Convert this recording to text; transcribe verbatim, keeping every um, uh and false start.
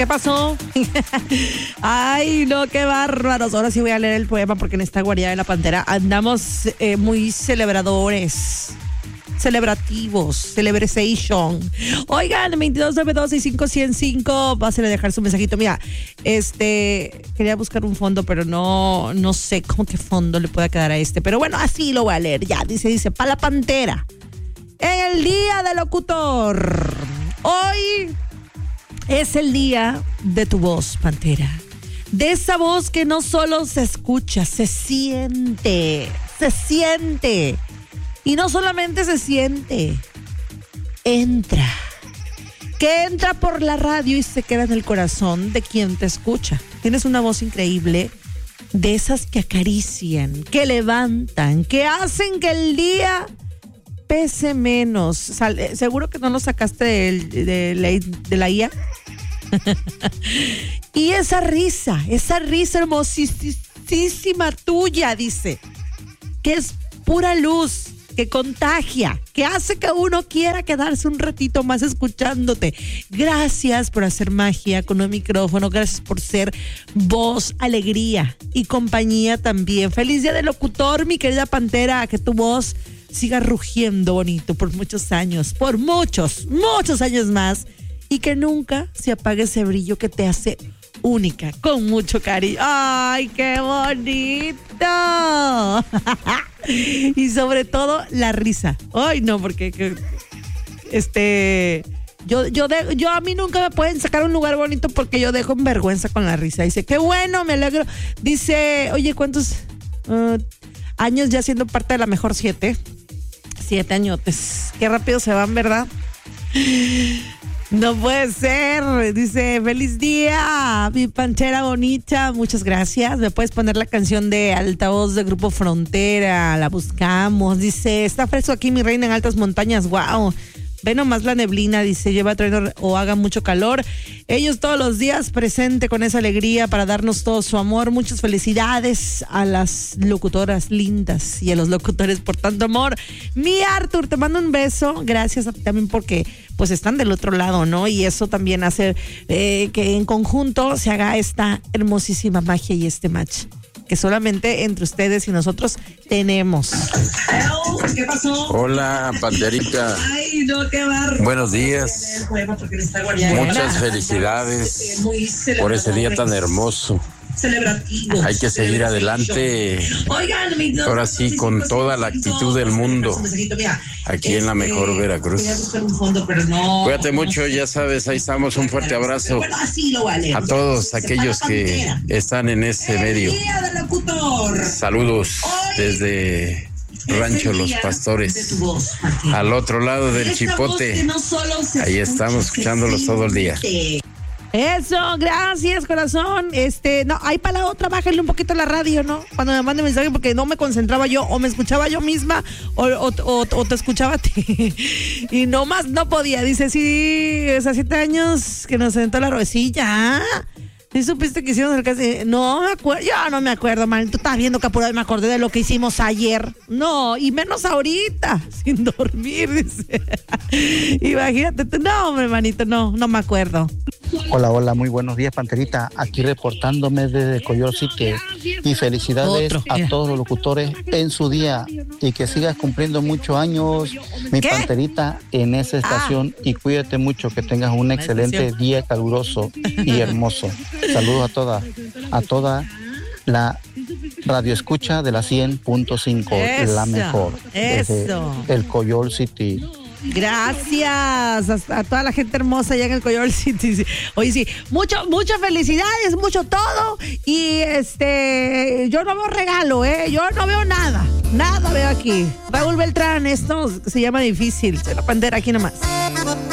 pasó? Ay, no, qué bárbaros. Ahora sí voy a leer el poema porque en esta guarida de la pantera andamos eh, muy celebradores. Celebrativos, celebration. Oigan, veintidós nueve dos seis cinco cero cinco. Vas a dejar su mensajito. Mira, este, quería buscar un fondo, pero no, no sé cómo qué fondo le pueda quedar a este. Pero bueno, así lo voy a leer. Ya, dice, dice, pa' la pantera. En el día del locutor. Hoy es el día de tu voz, pantera. De esa voz que no solo se escucha, se siente. Se siente. Y no solamente se siente, entra. Que entra por la radio y se queda en el corazón de quien te escucha. Tienes una voz increíble, de esas que acarician, que levantan, que hacen que el día pese menos. Sale, ¿seguro que no lo sacaste de, de, la, de la I A? Y esa risa, esa risa hermosísima tuya, dice, que es pura luz, que contagia, que hace que uno quiera quedarse un ratito más escuchándote. Gracias por hacer magia con un micrófono, gracias por ser voz, alegría y compañía también. Feliz día del locutor, mi querida pantera, que tu voz siga rugiendo bonito por muchos años, por muchos, muchos años más, y que nunca se apague ese brillo que te hace única, con mucho cariño. ¡Ay, qué bonito! Y sobre todo la risa. Ay, no, porque que, este yo yo de, yo a mí nunca me pueden sacar un lugar bonito porque yo dejo en vergüenza con la risa. Dice, qué bueno, me alegro. Dice, oye, ¿cuántos uh, años ya siendo parte de la mejor siete? Siete añotes. Qué rápido se van, ¿verdad? No puede ser. Dice, feliz día, mi pantera bonita. Muchas gracias. Me puedes poner la canción de altavoz de Grupo Frontera. La buscamos. Dice, está fresco aquí, mi reina, en altas montañas. Wow. Ve nomás la neblina, dice, lleva traído o haga mucho calor. Ellos todos los días presente con esa alegría para darnos todo su amor. Muchas felicidades a las locutoras lindas y a los locutores por tanto amor. Mi Arthur, te mando un beso. Gracias a ti también porque pues están del otro lado, ¿no? Y eso también hace eh, que en conjunto se haga esta hermosísima magia y este match que solamente entre ustedes y nosotros tenemos. ¿Qué pasó? Hola, panterita. Ay, no, qué barro. Buenos días. Muchas felicidades por ese día tan hermoso. Hay que seguir adelante. Ahora sí, con toda la actitud del mundo. Aquí en la mejor Veracruz. Cuídate mucho, ya sabes, ahí estamos. Un fuerte abrazo a todos aquellos que están en este medio. Saludos desde Rancho Los Pastores, al otro lado del Chipote. Ahí estamos escuchándolos todo el día. Eso, gracias, corazón. Este, no, ahí para la otra, bájale un poquito la radio, ¿no? Cuando me mande mensaje, porque no me concentraba yo, o me escuchaba yo misma, o, o, o, o te escuchaba a ti. Y nomás no podía. Dice, sí, hace siete años que nos sentó la ruecilla. ¿Sí supiste que hicimos el caso? No me acuerdo, yo no me acuerdo, man. Tú estás viendo que apurado me acordé de lo que hicimos ayer. No, y menos ahorita, sin dormir, dice. Imagínate, tú, no, hombre, hermanito, no, no me acuerdo. Hola, hola, muy buenos días, panterita. Aquí reportándome desde Coyol City. Y felicidades Otro, a todos los locutores en su día. Y que sigas cumpliendo muchos años, mi ¿Qué? panterita, en esa estación. Ah. Y cuídate mucho, que tengas un excelente día caluroso y hermoso. Saludos a toda, a toda la radio escucha de la cien punto cinco, la mejor. Desde Eso. el Coyol City. Gracias a, a toda la gente hermosa allá en el Coyol City. Oye, sí, mucho, muchas felicidades, mucho todo. Y este, yo no veo regalo, ¿eh? Yo no veo nada. Nada veo aquí. Raúl Beltrán, esto se llama difícil. Se la pantera aquí nomás.